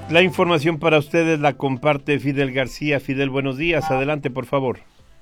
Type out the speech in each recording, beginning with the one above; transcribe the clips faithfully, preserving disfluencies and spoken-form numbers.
La información para ustedes la comparte Fidel García. Fidel, buenos días. Adelante, por favor.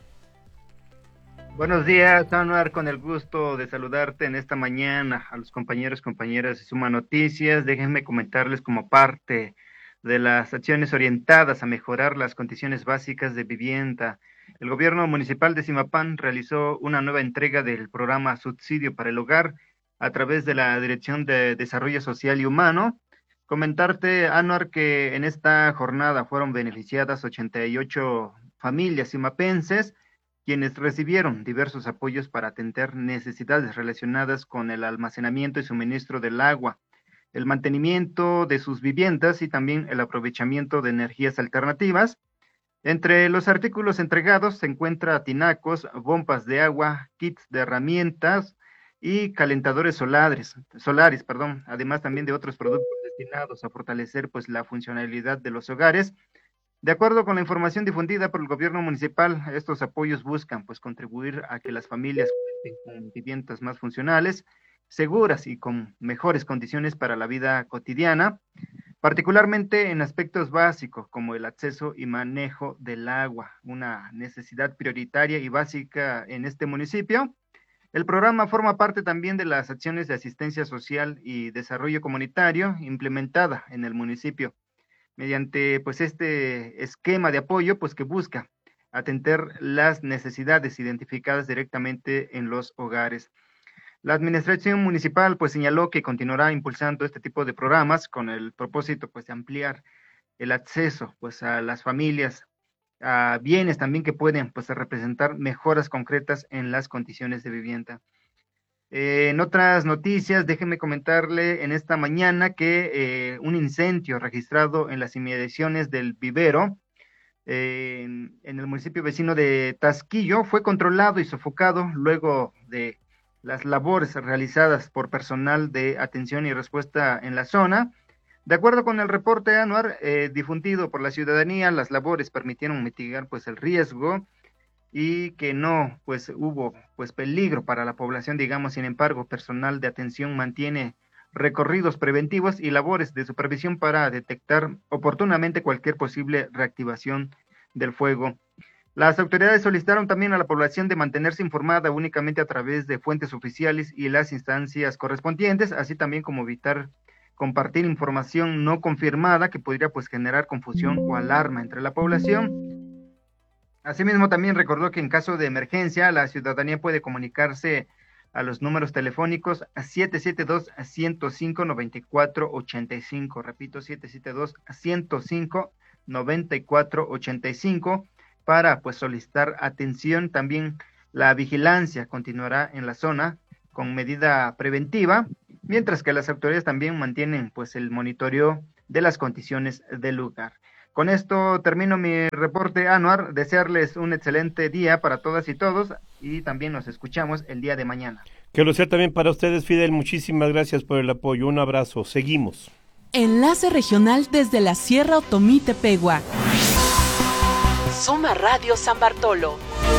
Buenos días, Anuar, con el gusto de saludarte en esta mañana. A los compañeros, compañeras de Suma Noticias, déjenme comentarles como parte de las acciones orientadas a mejorar las condiciones básicas de vivienda. El gobierno municipal de Zimapán realizó una nueva entrega del programa Subsidio para el Hogar a través de la Dirección de Desarrollo Social y Humano. Comentarte, Anuar, que en esta jornada fueron beneficiadas ochenta y ocho familias zimapenses, quienes recibieron diversos apoyos para atender necesidades relacionadas con el almacenamiento y suministro del agua, el mantenimiento de sus viviendas y también el aprovechamiento de energías alternativas. Entre los artículos entregados se encuentra tinacos, bombas de agua, kits de herramientas y calentadores solares, solares, perdón, además también de otros productos destinados a fortalecer pues la funcionalidad de los hogares. De acuerdo con la información difundida por el gobierno municipal, estos apoyos buscan pues contribuir a que las familias cuenten con viviendas más funcionales, seguras y con mejores condiciones para la vida cotidiana, particularmente en aspectos básicos como el acceso y manejo del agua, una necesidad prioritaria y básica en este municipio. El programa forma parte también de las acciones de asistencia social y desarrollo comunitario implementada en el municipio, mediante pues este esquema de apoyo pues que busca atender las necesidades identificadas directamente en los hogares. La administración municipal pues señaló que continuará impulsando este tipo de programas con el propósito pues de ampliar el acceso pues a las familias a bienes también que pueden pues representar mejoras concretas en las condiciones de vivienda. Eh, en otras noticias, déjenme comentarle en esta mañana que eh, un incendio registrado en las inmediaciones del vivero eh, en, en el municipio vecino de Tasquillo fue controlado y sofocado luego de las labores realizadas por personal de atención y respuesta en la zona. De acuerdo con el reporte anual eh, difundido por la ciudadanía, las labores permitieron mitigar pues el riesgo y que no pues hubo pues peligro para la población, digamos. Sin embargo, personal de atención mantiene recorridos preventivos y labores de supervisión para detectar oportunamente cualquier posible reactivación del fuego. Las autoridades solicitaron también a la población de mantenerse informada únicamente a través de fuentes oficiales y las instancias correspondientes, así también como evitar compartir información no confirmada que podría pues generar confusión o alarma entre la población. Asimismo, también recordó que en caso de emergencia, la ciudadanía puede comunicarse a los números telefónicos siete siete dos, uno cero cinco, nueve cuatro ocho cinco, repito, siete siete dos, uno cero cinco, nueve cuatro ocho cinco, para pues solicitar atención. También la vigilancia continuará en la zona con medida preventiva, mientras que las autoridades también mantienen pues el monitoreo de las condiciones del lugar. Con esto termino mi reporte, Anuar. Desearles un excelente día para todas y todos y también nos escuchamos el día de mañana. Que lo sea también para ustedes, Fidel. Muchísimas gracias por el apoyo. Un abrazo. Seguimos. Enlace regional desde la Sierra Otomí Tepehua. Suma Radio San Bartolo.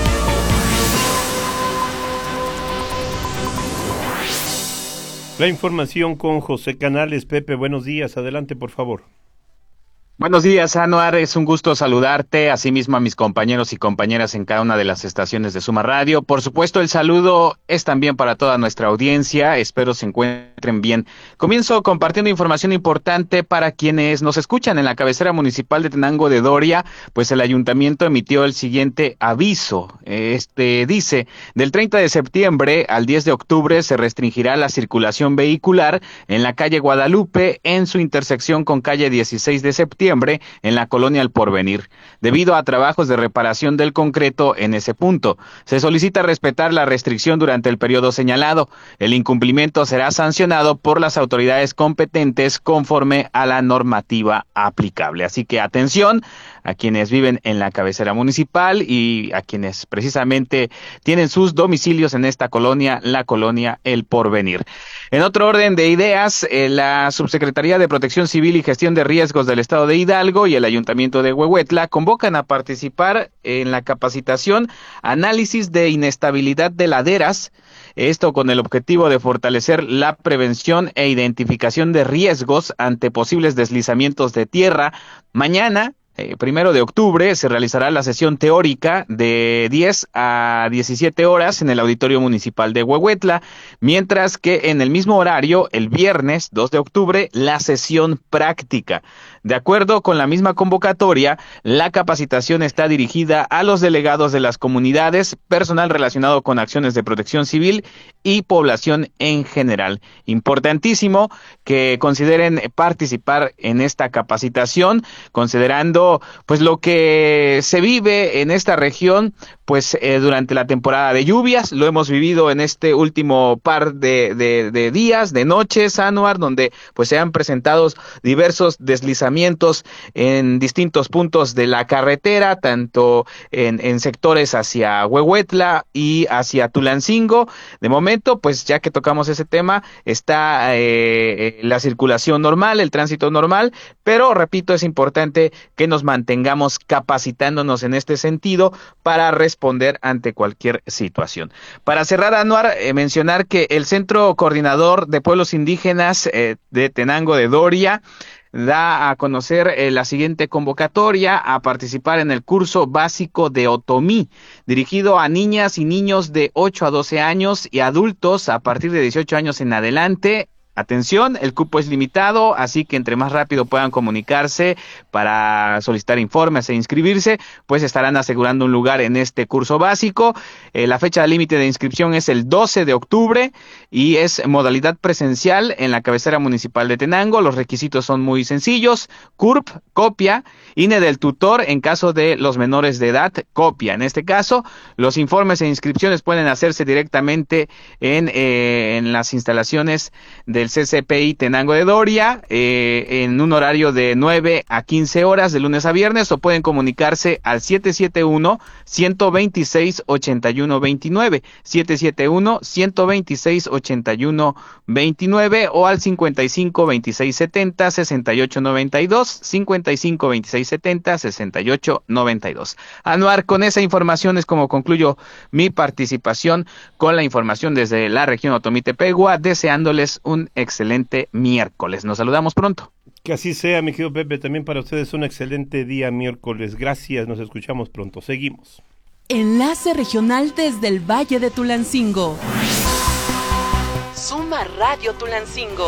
La información con José Canales. Pepe, buenos días. Adelante, por favor. Buenos días, Anuar, es un gusto saludarte, asimismo a mis compañeros y compañeras en cada una de las estaciones de Suma Radio. Por supuesto, el saludo es también para toda nuestra audiencia, espero se encuentren bien. Comienzo compartiendo información importante para quienes nos escuchan en la cabecera municipal de Tenango de Doria, pues el ayuntamiento emitió el siguiente aviso. Este dice, del treinta de septiembre al diez de octubre se restringirá la circulación vehicular en la calle Guadalupe en su intersección con calle dieciséis de septiembre en la colonia El Porvenir, debido a trabajos de reparación del concreto en ese punto. Se solicita respetar la restricción durante el periodo señalado. El incumplimiento será sancionado por las autoridades competentes conforme a la normativa aplicable. Así que atención a quienes viven en la cabecera municipal y a quienes precisamente tienen sus domicilios en esta colonia, la colonia El Porvenir. En otro orden de ideas, eh, la Subsecretaría de Protección Civil y Gestión de Riesgos del Estado de Hidalgo y el Ayuntamiento de Huehuetla convocan a participar en la capacitación Análisis de Inestabilidad de Laderas Esto con el objetivo de fortalecer la prevención e identificación de riesgos ante posibles deslizamientos de tierra. Mañana, Eh, primero de octubre, se realizará la sesión teórica de diez a diecisiete horas en el Auditorio Municipal de Huehuetla, mientras que en el mismo horario, el viernes dos de octubre, la sesión práctica. De acuerdo con la misma convocatoria, la capacitación está dirigida a los delegados de las comunidades, personal relacionado con acciones de protección civil y población en general. Importantísimo que consideren participar en esta capacitación, considerando pues lo que se vive en esta región pues eh, durante la temporada de lluvias. Lo hemos vivido en este último par de, de, de días, de noches, Anuar, donde pues se han presentado diversos deslizamientos en distintos puntos de la carretera, tanto en, en sectores hacia Huehuetla y hacia Tulancingo. De momento, pues ya que tocamos ese tema, está eh, la circulación normal, el tránsito normal, pero repito, es importante que nos mantengamos capacitándonos en este sentido para responder ante cualquier situación. Para cerrar, Anuar, eh, mencionar que el Centro Coordinador de Pueblos Indígenas eh, de Tenango de Doria da a conocer eh, la siguiente convocatoria a participar en el curso básico de Otomí, dirigido a niñas y niños de ocho a doce años y adultos a partir de dieciocho años en adelante. Atención, el cupo es limitado, así que entre más rápido puedan comunicarse para solicitar informes e inscribirse, pues estarán asegurando un lugar en este curso básico. Eh, la fecha límite de inscripción es el doce de octubre y es modalidad presencial en la cabecera municipal de Tenango. Los requisitos son muy sencillos: C U R P, copia, I N E del tutor en caso de los menores de edad, copia. En este caso, los informes e inscripciones pueden hacerse directamente en, eh, en las instalaciones de del C C P I Tenango de Doria, eh, en un horario de nueve a quince horas de lunes a viernes, o pueden comunicarse al siete siete uno, uno dos seis, ocho uno dos nueve, siete siete uno, uno dos seis, ocho uno dos nueve, o al cincuenta y cinco, veintiséis setenta, sesenta y ocho noventa y dos, cincuenta y cinco, veintiséis setenta, sesenta y ocho noventa y dos. Anuar, con esa información es como concluyo mi participación con la información desde la región Otomí-Tepehua, deseándoles un excelente miércoles. Nos saludamos pronto. Que así sea, mi querido Pepe. También para ustedes un excelente día miércoles. Gracias, nos escuchamos pronto. Seguimos. Enlace regional desde el Valle de Tulancingo. Suma Radio Tulancingo.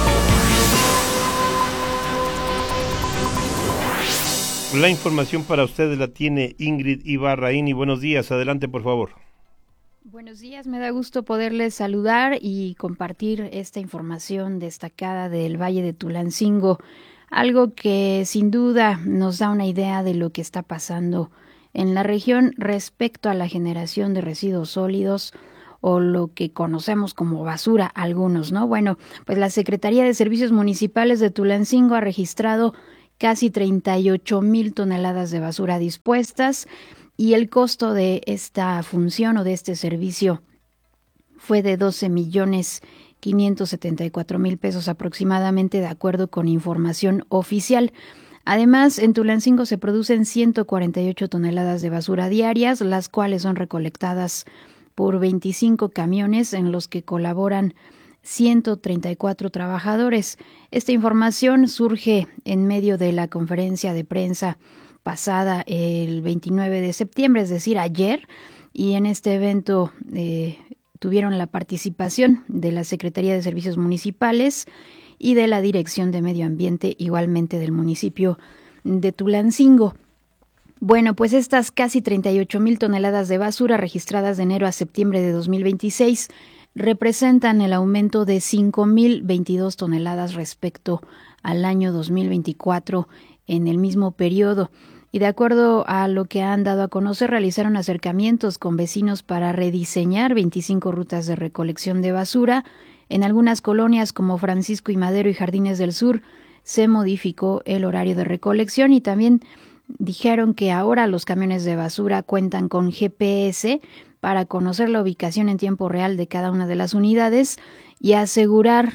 La información para ustedes la tiene Ingrid Ibarraín. Buenos días, adelante por favor. Buenos días, me da gusto poderles saludar y compartir esta información destacada del Valle de Tulancingo, algo que sin duda nos da una idea de lo que está pasando en la región respecto a la generación de residuos sólidos, o lo que conocemos como basura algunos, ¿no? Bueno, pues la Secretaría de Servicios Municipales de Tulancingo ha registrado casi treinta y ocho mil toneladas de basura dispuestas, y el costo de esta función o de este servicio fue de doce millones quinientos setenta y cuatro mil pesos aproximadamente, de acuerdo con información oficial. Además, en Tulancingo se producen ciento cuarenta y ocho toneladas de basura diarias, las cuales son recolectadas por veinticinco camiones en los que colaboran ciento treinta y cuatro trabajadores. Esta información surge en medio de la conferencia de prensa pasada el veintinueve de septiembre, es decir, ayer, y en este evento eh, tuvieron la participación de la Secretaría de Servicios Municipales y de la Dirección de Medio Ambiente, igualmente del municipio de Tulancingo. Bueno, pues estas casi treinta y ocho mil toneladas de basura registradas de enero a septiembre de dos mil veintiséis representan el aumento de cinco mil veintidós toneladas respecto al año dos mil veinticuatro en el mismo periodo. Y de acuerdo a lo que han dado a conocer, realizaron acercamientos con vecinos para rediseñar veinticinco rutas de recolección de basura. En algunas colonias como Francisco y Madero y Jardines del Sur se modificó el horario de recolección, y también dijeron que ahora los camiones de basura cuentan con G P S para conocer la ubicación en tiempo real de cada una de las unidades y asegurar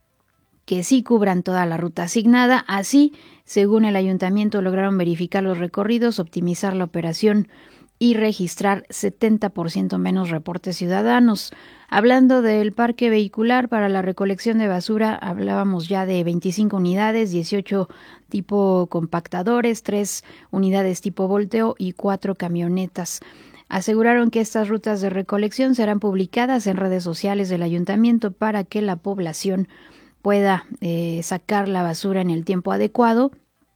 que sí cubran toda la ruta asignada. Así, según el ayuntamiento, lograron verificar los recorridos, optimizar la operación y registrar setenta por ciento menos reportes ciudadanos. Hablando del parque vehicular para la recolección de basura, hablábamos ya de veinticinco unidades, dieciocho tipo compactadores, tres unidades tipo volteo y cuatro camionetas. Aseguraron que estas rutas de recolección serán publicadas en redes sociales del ayuntamiento para que la población pueda eh, sacar la basura en el tiempo adecuado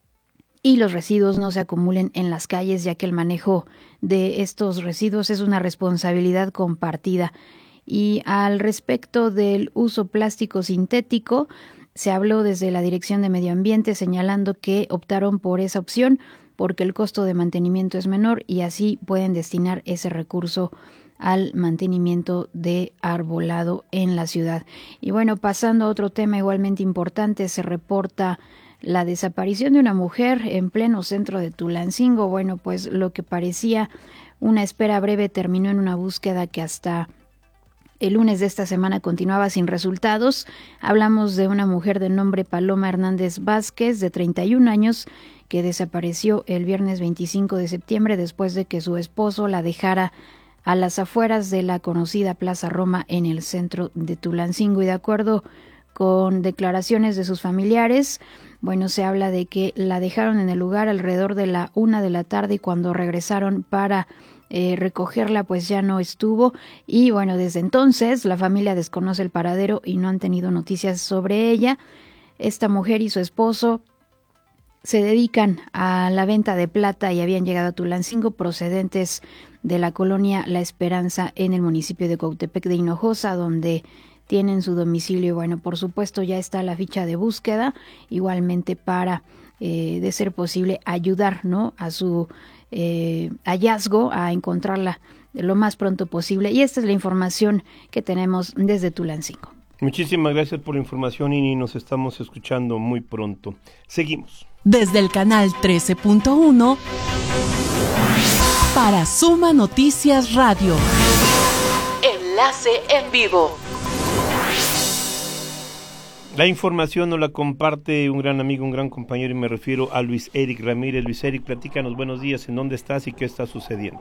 y los residuos no se acumulen en las calles, ya que el manejo de estos residuos es una responsabilidad compartida. Y al respecto del uso plástico sintético, se habló desde la Dirección de Medio Ambiente señalando que optaron por esa opción porque el costo de mantenimiento es menor y así pueden destinar ese recurso al mantenimiento de arbolado en la ciudad. Y bueno, pasando a otro tema igualmente importante, se reporta la desaparición de una mujer en pleno centro de Tulancingo. Bueno, pues lo que parecía una espera breve terminó en una búsqueda que hasta el lunes de esta semana continuaba sin resultados. Hablamos de una mujer de nombre Paloma Hernández Vázquez, de treinta y un años, que desapareció el viernes veinticinco de septiembre después de que su esposo la dejara a las afueras de la conocida Plaza Roma en el centro de Tulancingo. Y de acuerdo con declaraciones de sus familiares, bueno, se habla de que la dejaron en el lugar alrededor de la una de la tarde y cuando regresaron para eh, recogerla, pues ya no estuvo. Y bueno, desde entonces la familia desconoce el paradero y no han tenido noticias sobre ella. Esta mujer y su esposo se dedican a la venta de plata y habían llegado a Tulancingo procedentes de la colonia La Esperanza en el municipio de Cuautepec de Hinojosa, donde tienen su domicilio. Bueno, por supuesto ya está la ficha de búsqueda, igualmente para, eh, de ser posible, ayudar, ¿no?, a su eh, hallazgo, a encontrarla lo más pronto posible. Y esta es la información que tenemos desde Tulancingo. Muchísimas gracias por la información y nos estamos escuchando muy pronto. Seguimos. Desde el canal trece punto uno para Suma Noticias Radio. Enlace en vivo. La información nos la comparte un gran amigo, un gran compañero, y me refiero a Luis Eric Ramírez. Luis Eric, platícanos, buenos días, ¿en dónde estás y qué está sucediendo?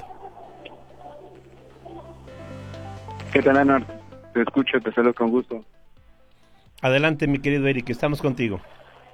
¿Qué tal, Ana? Te escucho, te saludo con gusto. Adelante, mi querido Eric, estamos contigo.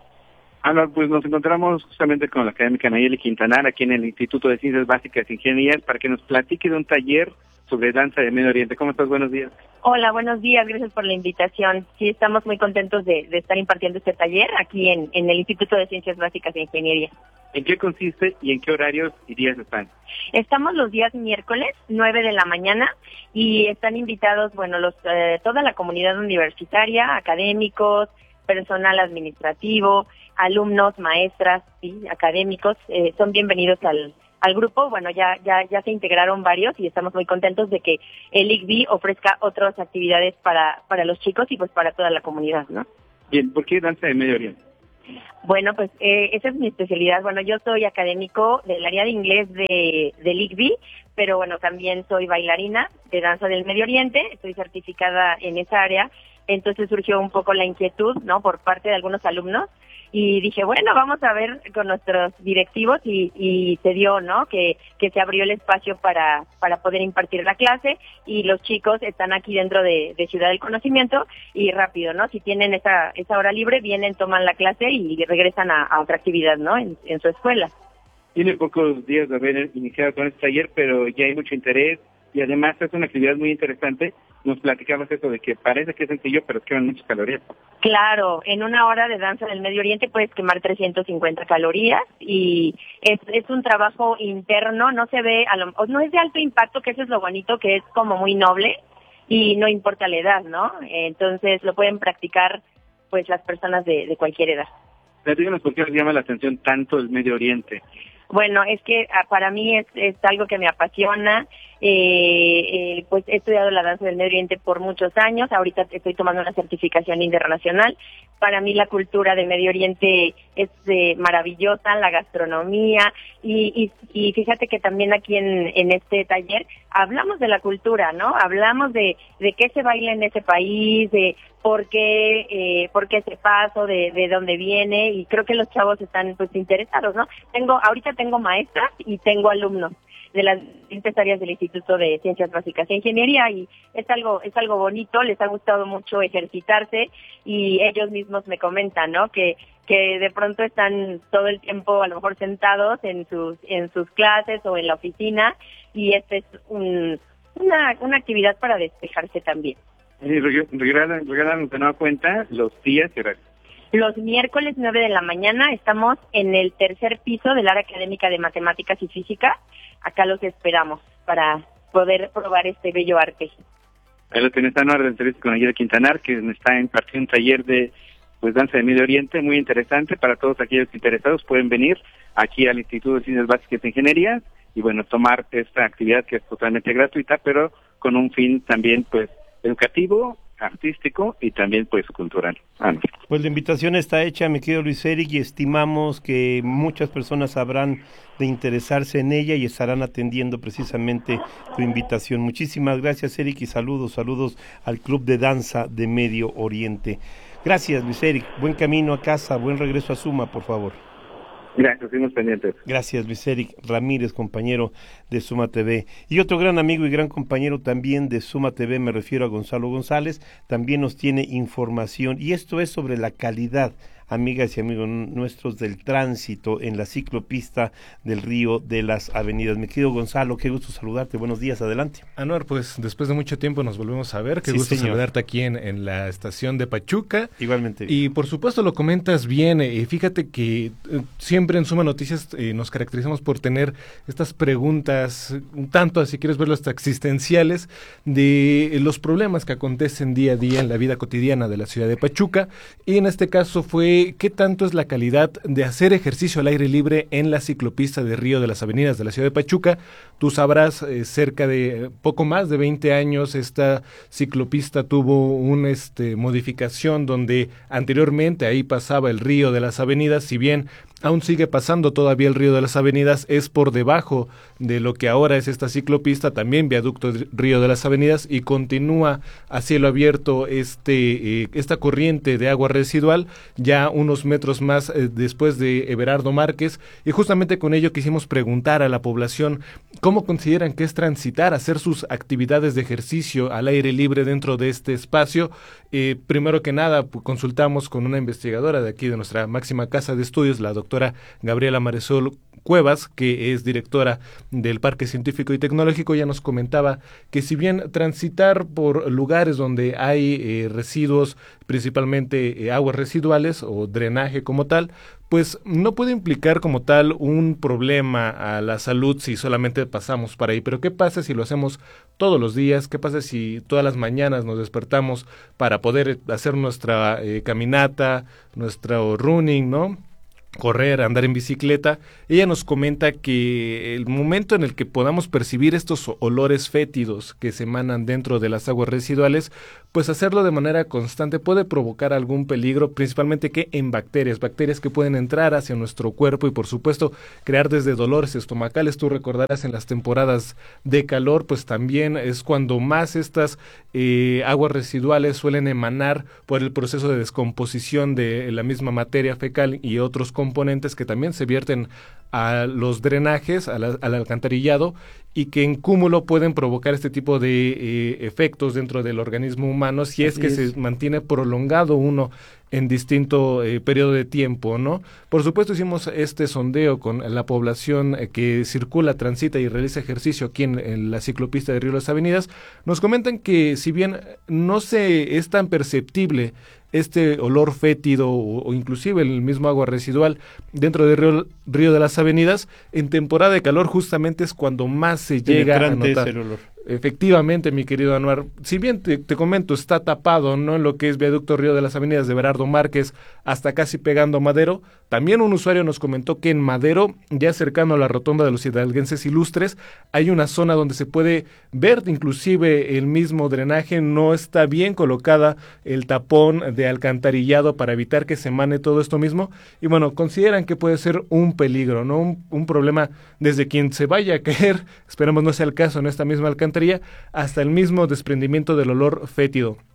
Ana, pues nos encontramos justamente con la académica Nayeli Quintanar, aquí en el Instituto de Ciencias Básicas e Ingenierías, para que nos platique de un taller sobre danza de Medio Oriente. ¿Cómo estás? Buenos días. Hola, buenos días, gracias por la invitación. Sí, estamos muy contentos de, de estar impartiendo este taller aquí en, en el Instituto de Ciencias Básicas e Ingeniería. ¿En qué consiste y en qué horarios y días están? Estamos los días miércoles, nueve de la mañana, y están invitados, bueno, los eh, toda la comunidad universitaria, académicos, personal administrativo, alumnos, maestras, sí, académicos, eh, son bienvenidos al al grupo. Bueno, ya ya ya se integraron varios y estamos muy contentos de que el I C B I ofrezca otras actividades para para los chicos y pues para toda la comunidad, ¿no? Bien, ¿por qué danza de Medio Oriente? Bueno, pues eh, esa es mi especialidad. Bueno, yo soy académico del área de inglés de del I C B I, pero bueno, también soy bailarina de danza del Medio Oriente, estoy certificada en esa área. Entonces surgió un poco la inquietud, ¿no?, por parte de algunos alumnos, y dije, bueno, vamos a ver con nuestros directivos, y, y se dio, ¿no?, que, que se abrió el espacio para, para poder impartir la clase, y los chicos están aquí dentro de, de Ciudad del Conocimiento, y rápido, ¿no?, si tienen esa, esa hora libre, vienen, toman la clase y regresan a, a otra actividad, ¿no?, en, en su escuela. Tiene pocos días de haber iniciado con este taller, pero ya hay mucho interés, y además es una actividad muy interesante. Nos platicabas eso de que parece que es sencillo, pero queman muchas calorías. Claro, en una hora de danza del Medio Oriente puedes quemar trescientas cincuenta calorías, y es, es un trabajo interno, no se ve, a lo, no es de alto impacto, que eso es lo bonito, que es como muy noble y no importa la edad, ¿no? Entonces lo pueden practicar pues las personas de, de cualquier edad. Díganos por qué les llama la atención tanto el Medio Oriente. Bueno, es que para mí es, es algo que me apasiona. Eh, eh, pues he estudiado la danza del Medio Oriente por muchos años. Ahorita estoy tomando una certificación internacional. Para mí la cultura de Medio Oriente es eh, maravillosa, la gastronomía, y, y, y fíjate que también aquí en, en este taller hablamos de la cultura, ¿no? Hablamos de, de qué se baila en ese país, de por qué, eh, por qué ese paso, de, de dónde viene, y creo que los chavos están pues interesados, ¿no? Tengo, ahorita tengo maestras y tengo alumnos. de las distintas áreas del Instituto de Ciencias Básicas e Ingeniería, y es algo es algo bonito, les ha gustado mucho ejercitarse, y ellos mismos me comentan, ¿no?, que que de pronto están todo el tiempo a lo mejor sentados en sus en sus clases o en la oficina, y esta es un, una una actividad para despejarse también. Sí, regalan, regalan de nueva cuenta los días y horarios. Los miércoles nueve de la mañana estamos en el tercer piso del área académica de matemáticas y física. Acá los esperamos para poder probar este bello arte. Ahí lo tenés, Anuar, de entrevista con Nayeli Quintanar, que está impartiendo un taller de pues danza de Medio Oriente muy interesante para todos aquellos interesados. Pueden venir aquí al Instituto de Ciencias Básicas de Ingeniería y bueno, tomar esta actividad que es totalmente gratuita, pero con un fin también pues educativo, artístico y también pues cultural. Ah, no. Pues la invitación está hecha, mi querido Luis Eric, y estimamos que muchas personas habrán de interesarse en ella y estarán atendiendo precisamente tu invitación. Muchísimas gracias, Eric, y saludos, saludos al Club de Danza de Medio Oriente. Gracias, Luis Eric. Buen camino a casa, buen regreso a Suma, por favor. Gracias, seguimos pendientes. Gracias, Luis Eric Ramírez, compañero de Suma T V. Y otro gran amigo y gran compañero también de Suma T V, me refiero a Gonzalo González, también nos tiene información, y esto es sobre la calidad, amigas y amigos nuestros, del tránsito en la ciclopista del Río de las Avenidas. Mi querido Gonzalo, qué gusto saludarte, buenos días, adelante. Anuar, pues después de mucho tiempo nos volvemos a ver, qué Sí, gusto señor. saludarte aquí en, en la estación de Pachuca. Igualmente. Y por supuesto lo comentas bien, y eh, fíjate que eh, siempre en Suma Noticias eh, nos caracterizamos por tener estas preguntas, un tanto, si quieres verlo, hasta existenciales, de eh, los problemas que acontecen día a día en la vida cotidiana de la ciudad de Pachuca, y en este caso fue qué tanto es la calidad de hacer ejercicio al aire libre en la ciclopista de Río de las Avenidas de la ciudad de Pachuca. Tú sabrás, eh, cerca de eh, poco más de veinte años esta ciclopista tuvo una este, modificación donde anteriormente ahí pasaba el Río de las Avenidas, si bien aún sigue pasando todavía el Río de las Avenidas, es por debajo de lo que ahora es esta ciclopista, también viaducto de Río de las Avenidas, y continúa a cielo abierto este eh, esta corriente de agua residual, ya unos metros más eh, después de Everardo Márquez, y justamente con ello quisimos preguntar a la población cómo consideran que es transitar, hacer sus actividades de ejercicio al aire libre dentro de este espacio. Eh, primero que nada, pues, consultamos con una investigadora de aquí de nuestra máxima casa de estudios, la doctora doctora Gabriela Marisol Cuevas, que es directora del Parque Científico y Tecnológico. Ya nos comentaba que si bien transitar por lugares donde hay eh, residuos, principalmente eh, aguas residuales o drenaje como tal, pues no puede implicar como tal un problema a la salud si solamente pasamos por ahí. Pero ¿qué pasa si lo hacemos todos los días? ¿Qué pasa si todas las mañanas nos despertamos para poder hacer nuestra eh, caminata, nuestro running, ¿no? correr, andar en bicicleta? Ella nos comenta que el momento en el que podamos percibir estos olores fétidos que se emanan dentro de las aguas residuales, pues hacerlo de manera constante puede provocar algún peligro, principalmente que en bacterias, bacterias que pueden entrar hacia nuestro cuerpo y por supuesto crear desde dolores estomacales. Tú recordarás en las temporadas de calor, pues también es cuando más estas eh, aguas residuales suelen emanar por el proceso de descomposición de la misma materia fecal y otros componentes que también se vierten a los drenajes, a la, al alcantarillado, y que en cúmulo pueden provocar este tipo de eh, efectos dentro del organismo humano si es que se mantiene prolongado uno en distinto eh, periodo de tiempo, ¿no? Por supuesto hicimos este sondeo con la población eh, que circula, transita y realiza ejercicio aquí en, en la ciclopista de Río de las Avenidas. Nos comentan que si bien no se es tan perceptible este olor fétido o, o inclusive el mismo agua residual dentro de Río, Río de las Avenidas, en temporada de calor justamente es cuando más se llega a notar. El olor. Efectivamente, mi querido Anuar, si bien te, te comento, está tapado, ¿no?, en lo que es viaducto Río de las Avenidas de Everardo Márquez hasta casi pegando Madero, también un usuario nos comentó que en Madero, ya cercano a la rotonda de los hidalguenses ilustres, hay una zona donde se puede ver inclusive el mismo drenaje, no está bien colocada el tapón de alcantarillado para evitar que se emane todo esto mismo, y bueno, consideran que puede ser un peligro, ¿no?, un, un problema desde quien se vaya a caer, esperemos no sea el caso en esta misma alcantarilla, hasta el mismo desprendimiento del olor fétido.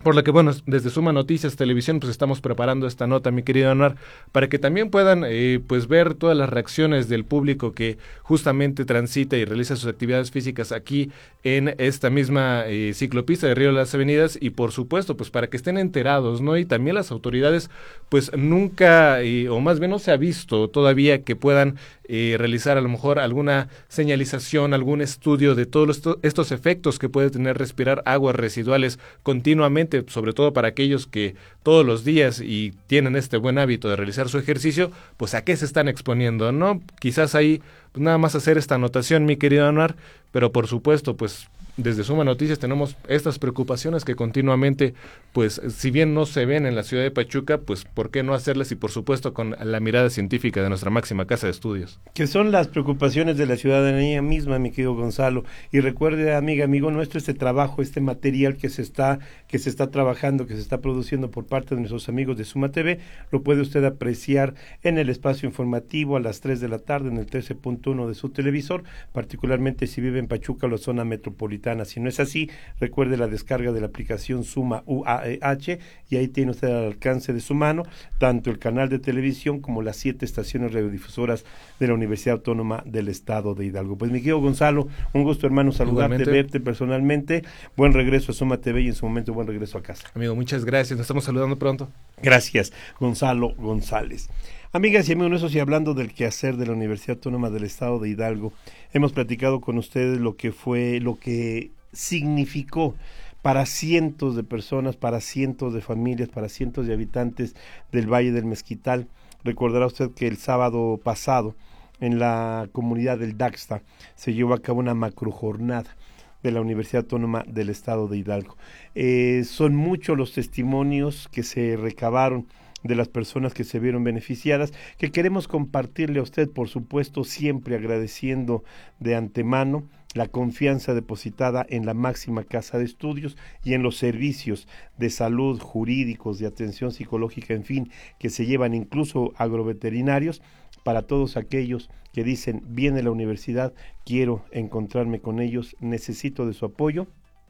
Por lo que, bueno, desde Suma Noticias Televisión, pues estamos preparando esta nota, mi querido Anuar, para que también puedan, eh, pues, ver todas las reacciones del público que justamente transita y realiza sus actividades físicas aquí en esta misma eh, ciclopista de Río de las Avenidas, y por supuesto, pues, para que estén enterados, ¿no? Y también las autoridades, pues, nunca, eh, o más bien no se ha visto todavía que puedan eh, realizar a lo mejor alguna señalización, algún estudio de todos esto, estos efectos que puede tener respirar aguas residuales continuamente, sobre todo para aquellos que todos los días y tienen este buen hábito de realizar su ejercicio, pues a qué se están exponiendo, ¿no? Quizás ahí pues nada más hacer esta anotación, mi querido Anuar, pero por supuesto, pues desde Suma Noticias tenemos estas preocupaciones que continuamente, pues si bien no se ven en la ciudad de Pachuca, pues ¿por qué no hacerlas? Y por supuesto con la mirada científica de nuestra máxima casa de estudios. Que son las preocupaciones de la ciudadanía misma, mi querido Gonzalo. Y recuerde, amiga, amigo nuestro, este trabajo, este material que se está que se está trabajando, que se está produciendo por parte de nuestros amigos de Suma T V, lo puede usted apreciar en el espacio informativo a las tres de la tarde en el trece punto uno de su televisor, particularmente si vive en Pachuca o la zona metropolitana. Si no es así, recuerde la descarga de la aplicación Suma U A H y ahí tiene usted al alcance de su mano tanto el canal de televisión como las siete estaciones radiodifusoras de la Universidad Autónoma del Estado de Hidalgo. Pues mi querido Gonzalo, un gusto, hermano, saludarte, Igualmente. verte personalmente. Buen regreso a Suma T V y en su momento buen regreso a casa. Amigo, muchas gracias. Nos estamos saludando pronto. Gracias, Gonzalo González. Amigas y amigos nuestros, y hablando del quehacer de la Universidad Autónoma del Estado de Hidalgo, hemos platicado con ustedes lo que fue, lo que significó para cientos de personas, para cientos de familias, para cientos de habitantes del Valle del Mezquital. Recordará usted que el sábado pasado, en la comunidad del Daxta, se llevó a cabo una macrojornada de la Universidad Autónoma del Estado de Hidalgo. Eh, son muchos los testimonios que se recabaron de las personas que se vieron beneficiadas, que queremos compartirle a usted, por supuesto, siempre agradeciendo de antemano la confianza depositada en la máxima casa de estudios y en los servicios de salud, jurídicos, de atención psicológica, en fin, que se llevan incluso agroveterinarios, para todos aquellos que dicen, viene la universidad, quiero encontrarme con ellos, necesito de su apoyo.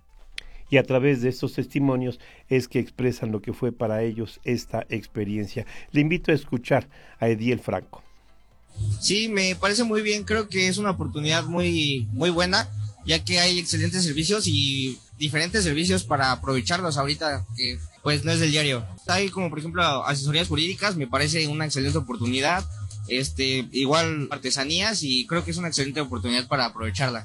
Y a través de estos testimonios es que expresan lo que fue para ellos esta experiencia. Le invito a escuchar a Ediel Franco. Sí, me parece muy bien, creo que es una oportunidad muy, muy buena, ya que hay excelentes servicios y diferentes servicios para aprovecharlos ahorita, que pues no es del diario. Hay como por ejemplo asesorías jurídicas, me parece una excelente oportunidad, este, igual artesanías, y creo que es una excelente oportunidad para aprovecharla.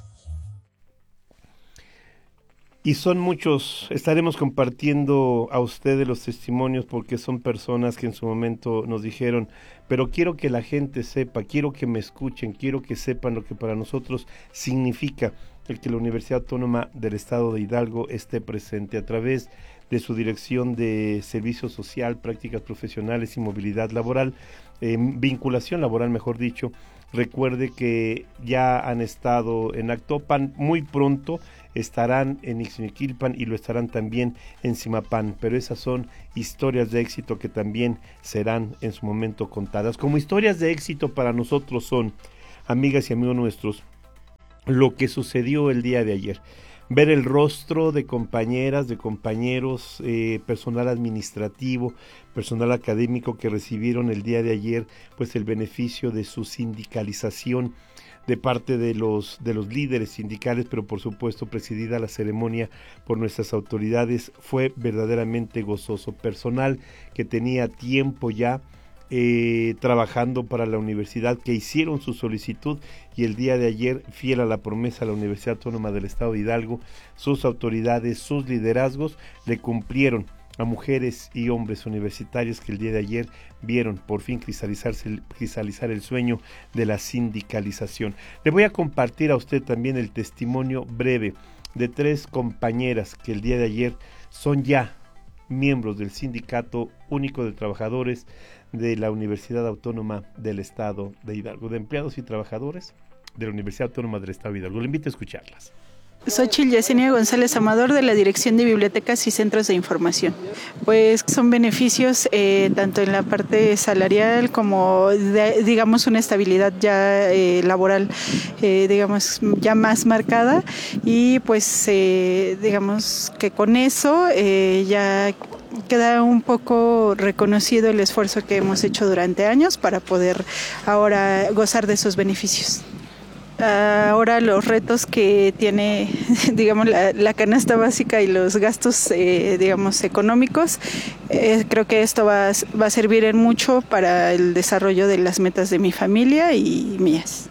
Y son muchos, estaremos compartiendo a ustedes los testimonios porque son personas que en su momento nos dijeron, pero quiero que la gente sepa, quiero que me escuchen, quiero que sepan lo que para nosotros significa el que la Universidad Autónoma del Estado de Hidalgo esté presente a través de su Dirección de Servicio Social, Prácticas Profesionales y Movilidad Laboral, eh, vinculación laboral, mejor dicho. Recuerde que ya han estado en Actopan, muy pronto estarán en Ixmiquilpan y lo estarán también en Zimapán, pero esas son historias de éxito que también serán en su momento contadas. Como historias de éxito para nosotros son, amigas y amigos nuestros, lo que sucedió el día de ayer. Ver el rostro de compañeras, de compañeros, eh, personal administrativo, personal académico que recibieron el día de ayer pues el beneficio de su sindicalización de parte de los de los líderes sindicales, pero por supuesto presidida la ceremonia por nuestras autoridades, fue verdaderamente gozoso. Personal que tenía tiempo ya Eh, trabajando para la universidad, que hicieron su solicitud y el día de ayer, fiel a la promesa de la Universidad Autónoma del Estado de Hidalgo, sus autoridades, sus liderazgos le cumplieron a mujeres y hombres universitarios que el día de ayer vieron por fin cristalizarse, cristalizar el sueño de la sindicalización. Le voy a compartir a usted también el testimonio breve de tres compañeras que el día de ayer son ya miembros del Sindicato Único de Trabajadores de la Universidad Autónoma del Estado de Hidalgo, de empleados y trabajadores de la Universidad Autónoma del Estado de Hidalgo. Le invito a escucharlas. Xochitl Yesenia González Amador, de la Dirección de Bibliotecas y Centros de Información. Pues son beneficios eh, tanto en la parte salarial como de, digamos una estabilidad ya eh, laboral eh, digamos ya más marcada, y pues eh, digamos que con eso eh, ya queda un poco reconocido el esfuerzo que hemos hecho durante años para poder ahora gozar de esos beneficios. Ahora los retos que tiene, digamos, la, la canasta básica y los gastos, eh, digamos, económicos, eh, creo que esto va, va a servir en mucho para el desarrollo de las metas de mi familia y mías.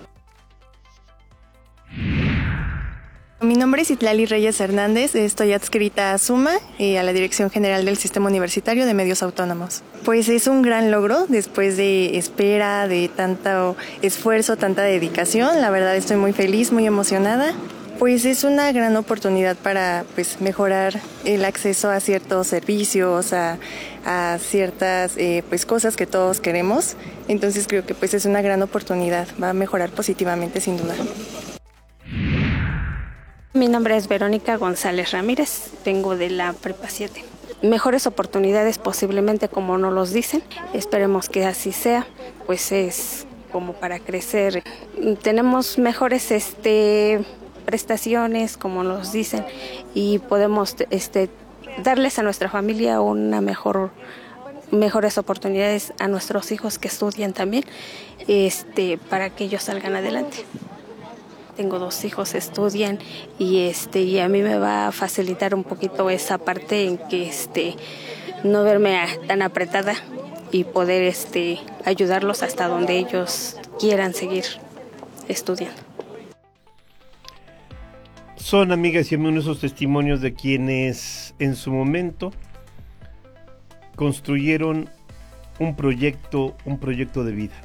Mi nombre es Itlali Reyes Hernández, estoy adscrita a SUMA y a la Dirección General del Sistema Universitario de Medios Autónomos. Pues es un gran logro después de espera, de tanto esfuerzo, tanta dedicación. La verdad estoy muy feliz, muy emocionada. Pues es una gran oportunidad para pues mejorar el acceso a ciertos servicios, a, a ciertas eh, pues cosas que todos queremos. Entonces creo que pues es una gran oportunidad, va a mejorar positivamente sin duda. Mi nombre es Verónica González Ramírez, vengo de la Prepa siete. Mejores oportunidades posiblemente, como nos los dicen, esperemos que así sea, pues es como para crecer. Tenemos mejores este, prestaciones, como nos dicen, y podemos este, darles a nuestra familia una mejor, mejores oportunidades a nuestros hijos que estudian también, este, para que ellos salgan adelante. Tengo dos hijos, estudian y este y a mí me va a facilitar un poquito esa parte en que este no verme a, tan apretada y poder este ayudarlos hasta donde ellos quieran seguir estudiando. Son, amigas y amigos, esos testimonios de quienes en su momento construyeron un proyecto, un proyecto de vida,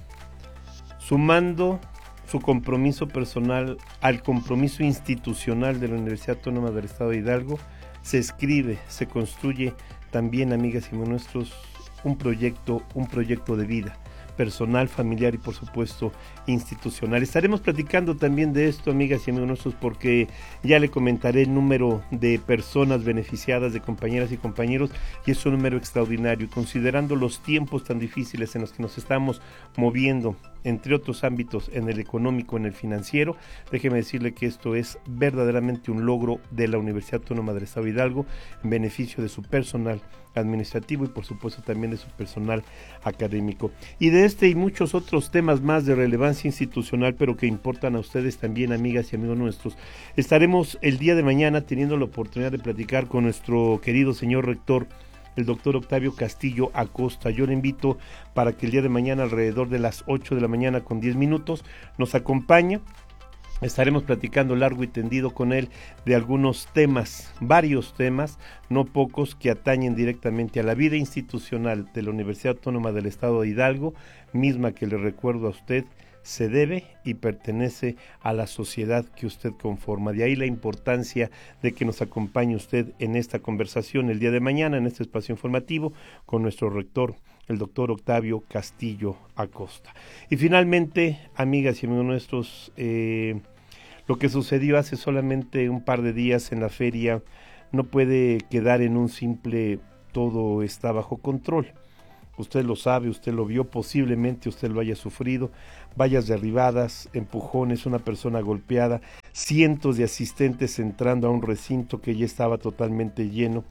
sumando su compromiso personal al compromiso institucional de la Universidad Autónoma del Estado de Hidalgo. Se escribe, se construye también, amigas y nuestros, un proyecto, un proyecto de vida personal, familiar y por supuesto institucional. Estaremos platicando también de esto, amigas y amigos nuestros, porque ya le comentaré el número de personas beneficiadas, de compañeras y compañeros, y es un número extraordinario, y considerando los tiempos tan difíciles en los que nos estamos moviendo, entre otros ámbitos, en el económico, en el financiero, déjeme decirle que esto es verdaderamente un logro de la Universidad Autónoma del Estado de Hidalgo, en beneficio de su personal administrativo y por supuesto también de su personal académico. Y de este y muchos otros temas más de relevancia institucional, pero que importan a ustedes también, amigas y amigos nuestros, estaremos el día de mañana teniendo la oportunidad de platicar con nuestro querido señor rector, el doctor Octavio Castillo Acosta. Yo le invito para que el día de mañana, alrededor de las ocho de la mañana con diez minutos, nos acompañe. Estaremos platicando largo y tendido con él de algunos temas, varios temas, no pocos, que atañen directamente a la vida institucional de la Universidad Autónoma del Estado de Hidalgo, misma que le recuerdo a usted, se debe y pertenece a la sociedad que usted conforma. De ahí la importancia de que nos acompañe usted en esta conversación el día de mañana, en este espacio informativo, con nuestro rector, el doctor Octavio Castillo Acosta. Y finalmente, amigas y amigos nuestros, eh, lo que sucedió hace solamente un par de días en la feria no puede quedar en un simple todo está bajo control. Usted lo sabe, usted lo vio, posiblemente usted lo haya sufrido, vallas derribadas, empujones, una persona golpeada, cientos de asistentes entrando a un recinto que ya estaba totalmente lleno.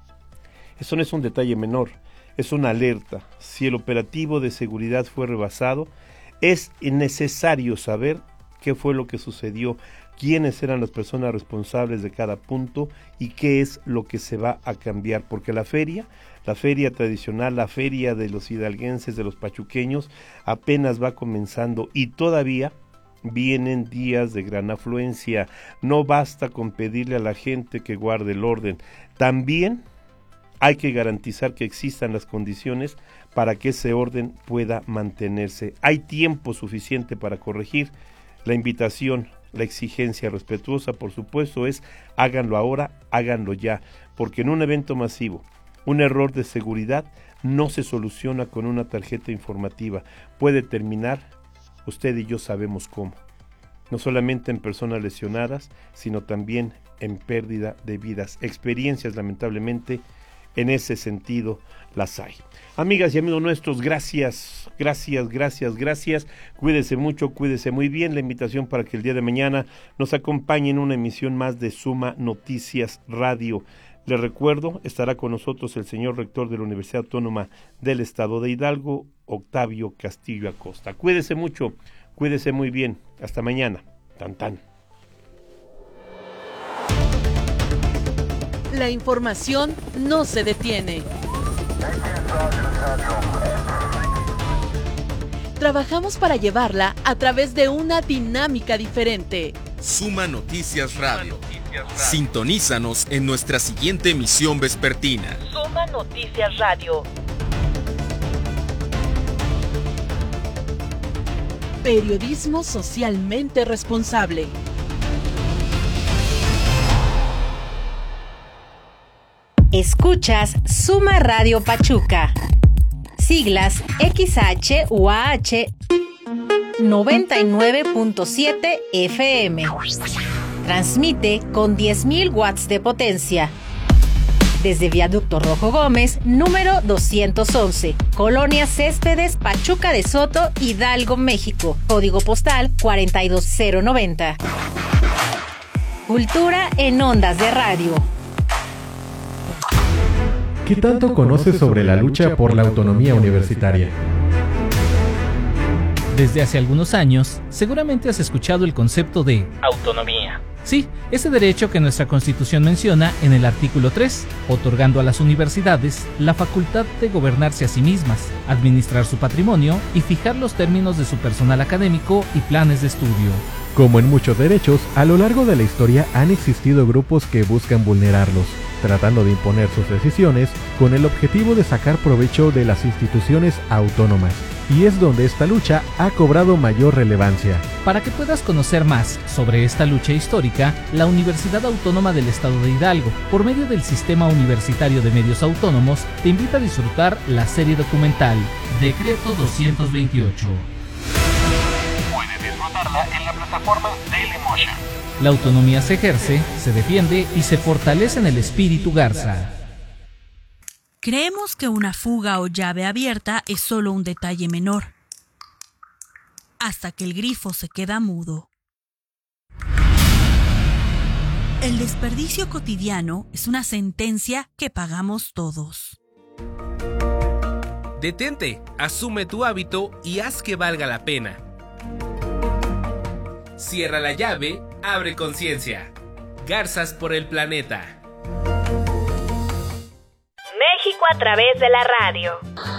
Eso no es un detalle menor, es una alerta. Si el operativo de seguridad fue rebasado, es necesario saber qué fue lo que sucedió, quiénes eran las personas responsables de cada punto y qué es lo que se va a cambiar, porque la feria, la feria tradicional, la feria de los hidalguenses, de los pachuqueños, apenas va comenzando y todavía vienen días de gran afluencia. No basta con pedirle a la gente que guarde el orden, también hay que garantizar que existan las condiciones para que ese orden pueda mantenerse. Hay tiempo suficiente para corregir. La invitación, la exigencia respetuosa, por supuesto, es háganlo ahora, háganlo ya, porque en un evento masivo, un error de seguridad no se soluciona con una tarjeta informativa. Puede terminar, usted y yo sabemos cómo, no solamente en personas lesionadas, sino también en pérdida de vidas. Experiencias, lamentablemente, en ese sentido las hay. Amigas y amigos nuestros, gracias, gracias, gracias, gracias. Cuídese mucho, cuídese muy bien. La invitación para que el día de mañana nos acompañe en una emisión más de Suma Noticias Radio. Les recuerdo, estará con nosotros el señor rector de la Universidad Autónoma del Estado de Hidalgo, Octavio Castillo Acosta. Cuídese mucho, cuídese muy bien. Hasta mañana. Tan tan. La información no se detiene. Trabajamos para llevarla a través de una dinámica diferente. Suma Noticias Radio. Sintonízanos en nuestra siguiente emisión vespertina. Suma Noticias Radio. Periodismo socialmente responsable. Escuchas Suma Radio Pachuca. Siglas X H U A H noventa y nueve punto siete F M. Transmite con diez mil watts de potencia. Desde Viaducto Rojo Gómez, número doscientos once, Colonia Céspedes, Pachuca de Soto, Hidalgo, México. Código postal cuarenta y dos cero noventa. Cultura en ondas de radio. ¿Qué tanto conoces sobre la lucha por la autonomía universitaria? Desde hace algunos años, seguramente has escuchado el concepto de autonomía. Sí, ese derecho que nuestra Constitución menciona en el artículo tres, otorgando a las universidades la facultad de gobernarse a sí mismas, administrar su patrimonio y fijar los términos de su personal académico y planes de estudio. Como en muchos derechos, a lo largo de la historia han existido grupos que buscan vulnerarlos, tratando de imponer sus decisiones con el objetivo de sacar provecho de las instituciones autónomas. Y es donde esta lucha ha cobrado mayor relevancia. Para que puedas conocer más sobre esta lucha histórica, la Universidad Autónoma del Estado de Hidalgo, por medio del Sistema Universitario de Medios Autónomos, te invita a disfrutar la serie documental Decreto doscientos veintiocho. Puedes disfrutarla en la plataforma Dailymotion. La autonomía se ejerce, se defiende y se fortalece en el espíritu Garza. Creemos que una fuga o llave abierta es solo un detalle menor, hasta que el grifo se queda mudo. El desperdicio cotidiano es una sentencia que pagamos todos. Detente, asume tu hábito y haz que valga la pena. Cierra la llave, abre conciencia. Garzas por el planeta. México a través de la radio.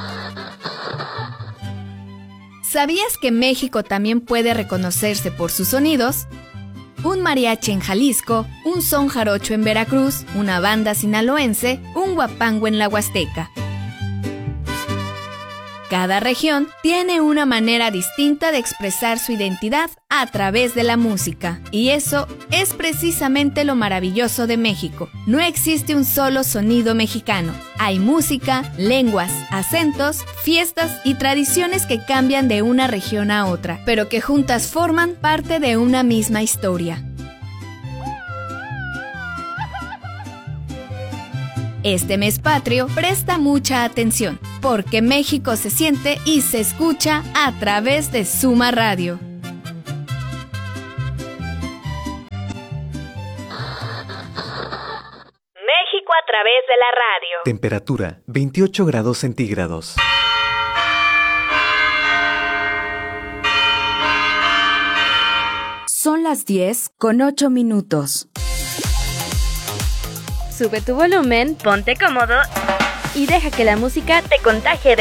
¿Sabías que México también puede reconocerse por sus sonidos? Un mariachi en Jalisco, un son jarocho en Veracruz, una banda sinaloense, un guapango en la Huasteca. Cada región tiene una manera distinta de expresar su identidad a través de la música. Y eso es precisamente lo maravilloso de México. No existe un solo sonido mexicano. Hay música, lenguas, acentos, fiestas y tradiciones que cambian de una región a otra, pero que juntas forman parte de una misma historia. Este mes patrio presta mucha atención, porque México se siente y se escucha a través de Suma Radio. México a través de la radio. Temperatura veintiocho grados centígrados. Son las diez con ocho minutos. Sube tu volumen, ponte cómodo y deja que la música te contagie de